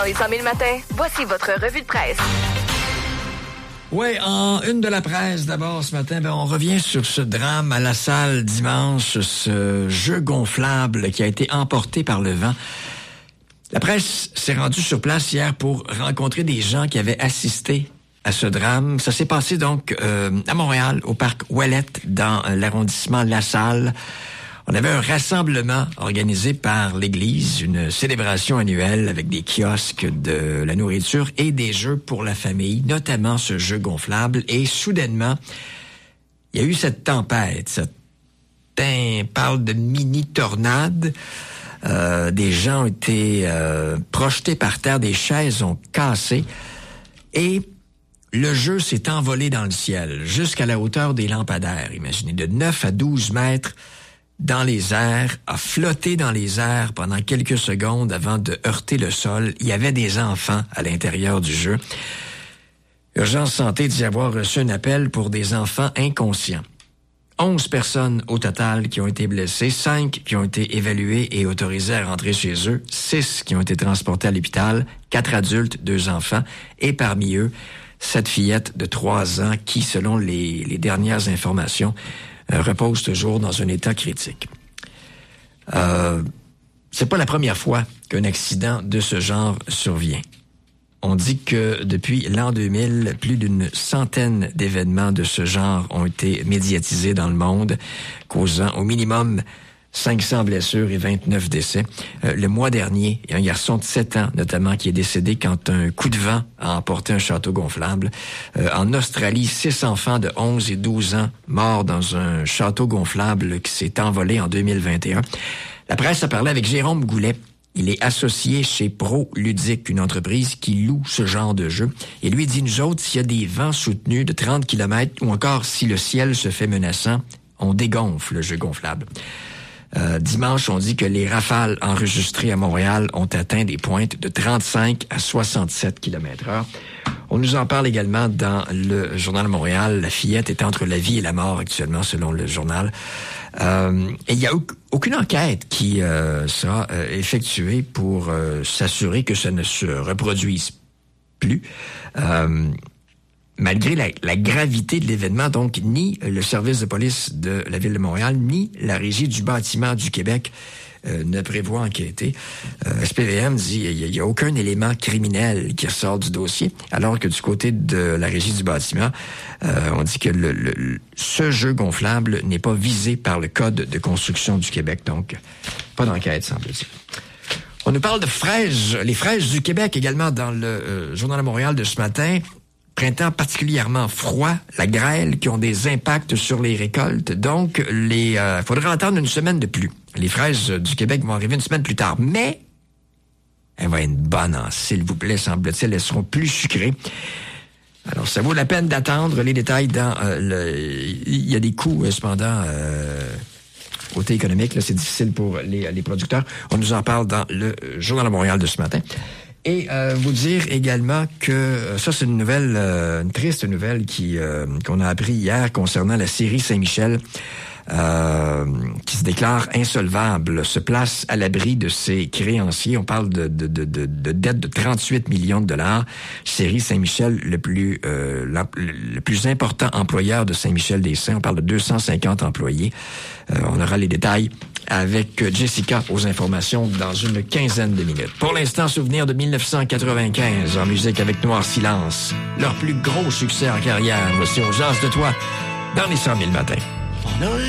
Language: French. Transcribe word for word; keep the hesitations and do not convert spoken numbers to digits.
les cent mille matins, voici votre revue de presse. Oui, en une de la presse, d'abord, ce matin, ben, on revient sur ce drame à la salle dimanche, ce jeu gonflable qui a été emporté par le vent. La presse s'est rendue sur place hier pour rencontrer des gens qui avaient assisté à ce drame. Ça s'est passé donc euh, à Montréal, au parc Ouellette, dans l'arrondissement La Salle. On avait un rassemblement organisé par l'Église, une célébration annuelle avec des kiosques, de la nourriture et des jeux pour la famille, notamment ce jeu gonflable. Et soudainement, il y a eu cette tempête. Certains parlent de mini-tornade. Euh, des gens ont été euh, projetés par terre, des chaises ont cassé. Et le jeu s'est envolé dans le ciel, jusqu'à la hauteur des lampadaires. Imaginez, de neuf à douze mètres dans les airs, a flotté dans les airs pendant quelques secondes avant de heurter le sol. Il y avait des enfants à l'intérieur du jeu. Urgence Santé dit avoir reçu un appel pour des enfants inconscients. Onze personnes au total qui ont été blessées, cinq qui ont été évaluées et autorisées à rentrer chez eux, six qui ont été transportés à l'hôpital, quatre adultes, deux enfants, et parmi eux, cette fillette de trois ans qui, selon les, les dernières informations, Euh, repose toujours dans un état critique. Euh, c'est pas la première fois qu'un accident de ce genre survient. On dit que depuis l'an deux mille, plus d'une centaine d'événements de ce genre ont été médiatisés dans le monde, causant au minimum cinq cents blessures et vingt-neuf décès. Euh, le mois dernier, il y a un garçon de sept ans, notamment, qui est décédé quand un coup de vent a emporté un château gonflable. Euh, en Australie, six enfants de onze et douze ans morts dans un château gonflable qui s'est envolé en deux mille vingt et un. La presse a parlé avec Jérôme Goulet. Il est associé chez Pro Ludique, une entreprise qui loue ce genre de jeu. Et lui dit, nous autres, s'il y a des vents soutenus de trente kilomètres ou encore si le ciel se fait menaçant, on dégonfle le jeu gonflable. Euh, dimanche, on dit que les rafales enregistrées à Montréal ont atteint des pointes de trente-cinq à soixante-sept kilomètres heure. On nous en parle également dans le Journal de Montréal. La fillette est entre la vie et la mort actuellement, selon le journal. Euh, et il n'y a aucune enquête qui euh, sera euh, effectuée pour euh, s'assurer que ça ne se reproduise plus. Euh, Malgré la, la gravité de l'événement, donc, ni le service de police de la Ville de Montréal, ni la Régie du bâtiment du Québec euh, ne prévoient enquêter. Euh, S P V M dit qu'il n'y a, a aucun élément criminel qui ressort du dossier, alors que du côté de la Régie du bâtiment, euh, on dit que le, le, ce jeu gonflable n'est pas visé par le Code de construction du Québec, donc pas d'enquête, semble-t-il. On nous parle de fraises, les fraises du Québec également dans le euh, Journal de Montréal de ce matin. Printemps particulièrement froid, la grêle qui ont des impacts sur les récoltes. Donc, les, euh, faudra attendre une semaine de plus. Les fraises du Québec vont arriver une semaine plus tard. Mais, elles vont être bonnes, hein, s'il vous plaît, semble-t-il. Elles seront plus sucrées. Alors, ça vaut la peine d'attendre les détails dans euh, le... Il y a des coûts, cependant, euh, côté économique, là, c'est difficile pour les, les producteurs. On nous en parle dans le Journal de Montréal de ce matin. Et euh, vous dire également que euh, ça, c'est une nouvelle, euh, une triste nouvelle qui euh, qu'on a appris hier concernant la scierie Saint-Michel, euh, qui se déclare insolvable, se place à l'abri de ses créanciers. On parle de, de, de, de, de dettes de trente-huit millions de dollars. Scierie Saint-Michel, le plus euh, le plus important employeur de Saint-Michel-des-Saints. On parle de deux cent cinquante employés. Euh, on aura les détails avec Jessica aux informations dans une quinzaine de minutes. Pour l'instant, souvenir de dix-neuf cent quatre-vingt-quinze en musique avec Noir Silence. Leur plus gros succès en carrière. Voici On jase de toi dans les cent mille matins.